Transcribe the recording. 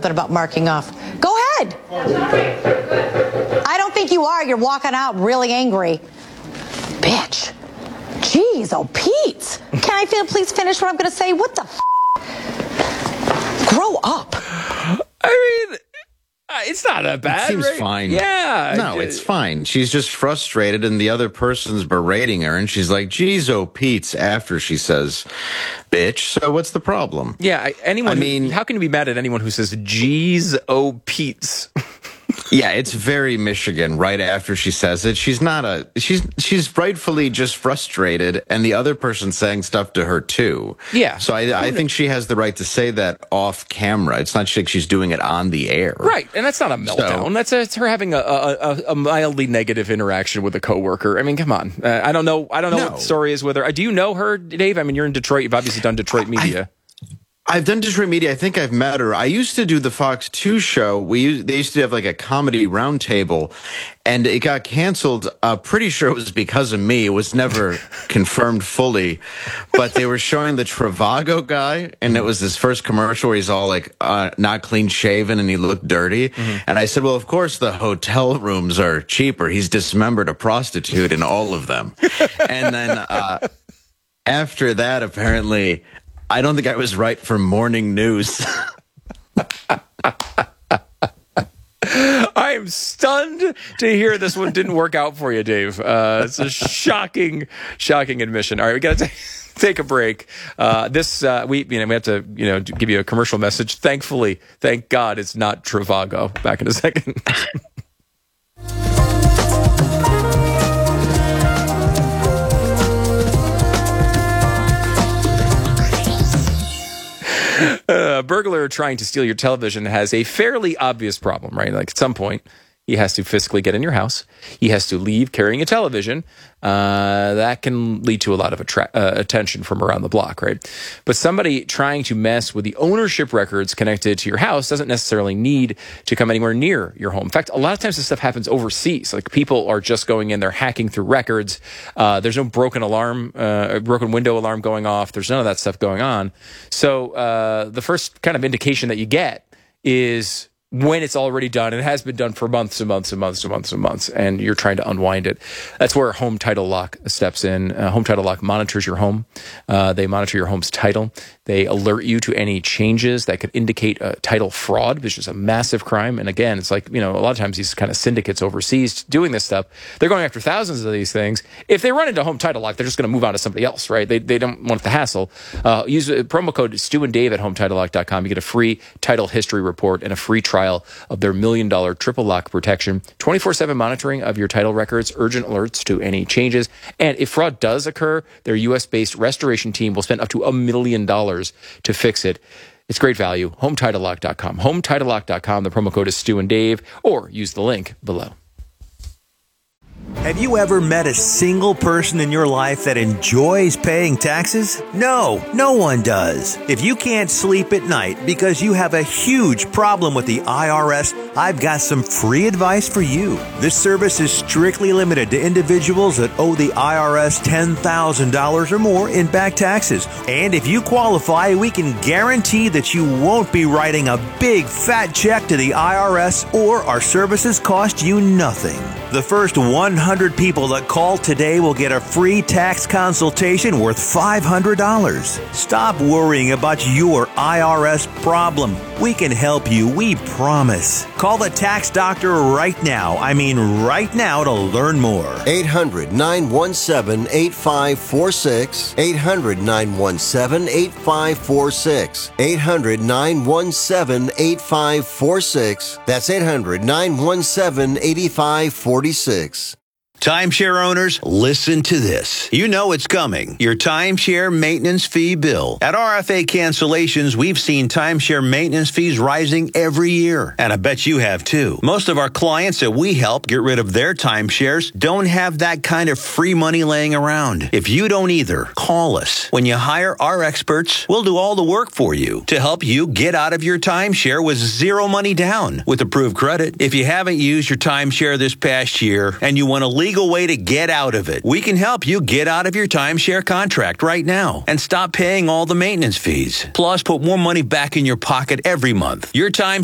something about marking off. Go ahead. I don't think you are. You're walking out really angry. Bitch. Jeez, oh, Pete. Can I please finish what I'm going to say? What the Grow up. I mean, it's not that bad. It seems right? fine. Yeah. No, it's fine. She's just frustrated, and the other person's berating her, and she's like, geez, oh, Pete's, after she says, bitch. So what's the problem? Yeah, how can you be mad at anyone who says, geez, oh, Pete's? Yeah, it's very Michigan right after she says it. She's rightfully just frustrated, and the other person's saying stuff to her too. Yeah. So I think she has the right to say that off camera. It's not like she's doing it on the air. Right, and that's not a meltdown. It's her having a mildly negative interaction with a coworker. I mean, come on. I don't know what the story is with her. Do you know her, Dave? I mean, you're in Detroit. You've obviously done Detroit media. I've done Detroit media. I think I've met her. I used to do the Fox 2 show. They used to have like a comedy roundtable, and it got canceled. Pretty sure it was because of me. It was never confirmed fully, but they were showing the Trivago guy, and it was his first commercial where he's all like not clean shaven and he looked dirty. Mm-hmm. And I said, well, of course the hotel rooms are cheaper. He's dismembered a prostitute in all of them. And then after that, apparently, I don't think I was right for morning news. I am stunned to hear this one didn't work out for you, Dave. It's a shocking admission. All right, we got to take a break. We have to give you a commercial message. Thankfully, thank God, it's not Trivago. Back in a second. A burglar trying to steal your television has a fairly obvious problem, right? Like at some point, he has to physically get in your house. He has to leave carrying a television. That can lead to a lot of attention from around the block, right? But somebody trying to mess with the ownership records connected to your house doesn't necessarily need to come anywhere near your home. In fact, a lot of times this stuff happens overseas. Like people are just going in, they're hacking through records. There's no broken window alarm going off. There's none of that stuff going on. So the first kind of indication that you get is when it's already done, and it has been done for months and months and months and months and months, and you're trying to unwind it. That's where Home Title Lock steps in. Home Title Lock monitors your home. They monitor your home's title. They alert you to any changes that could indicate a title fraud, which is a massive crime. And again, it's like, a lot of times these kind of syndicates overseas doing this stuff, they're going after thousands of these things. If they run into Home Title Lock, they're just going to move on to somebody else, right? They don't want the hassle. Use promo code Stu and Dave at HometitleLock.com. You get a free title history report and a free trial of their $1 million triple lock protection, 24/7 monitoring of your title records, urgent alerts to any changes. And if fraud does occur, their U.S.-based restoration team will spend up to $1 million to fix it. It's great value. HometitleLock.com. HometitleLock.com. The promo code is Stu and Dave, or use the link below. Have you ever met a single person in your life that enjoys paying taxes? No one does. If you can't sleep at night because you have a huge problem with the IRS, I've got some free advice for you. This service is strictly limited to individuals that owe the IRS $10,000 or more in back taxes. And if you qualify, we can guarantee that you won't be writing a big fat check to the IRS, or our services cost you nothing. The first 100 people that call today will get a free tax consultation worth $500. Stop worrying about your IRS problem. We can help you, we promise. Call the tax doctor right now. I mean right now, to learn more. 800-917-8546. 800-917-8546. 800-917-8546. That's 800-917-8546. Timeshare owners, listen to this. You know it's coming. Your timeshare maintenance fee bill. At RFA Cancellations, we've seen timeshare maintenance fees rising every year. And I bet you have too. Most of our clients that we help get rid of their timeshares don't have that kind of free money laying around. If you don't either, call us. When you hire our experts, we'll do all the work for you to help you get out of your timeshare with zero money down with approved credit. If you haven't used your timeshare this past year and you want to legal way to get out of it, we can help you get out of your timeshare contract right now and stop paying all the maintenance fees. Plus, put more money back in your pocket every month. Your timeshare